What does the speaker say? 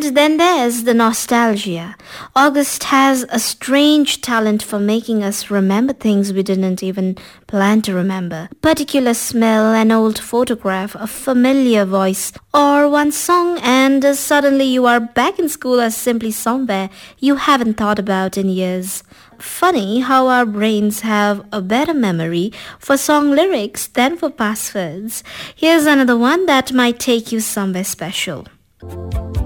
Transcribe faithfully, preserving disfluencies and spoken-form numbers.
And then there's the nostalgia. August has a strange talent for making us remember things we didn't even plan to remember. A particular smell, an old photograph, a familiar voice, or one song, and uh, suddenly you are back in school or simply somewhere you haven't thought about in years. Funny how our brains have a better memory for song lyrics than for passwords. Here's another one that might take you somewhere special.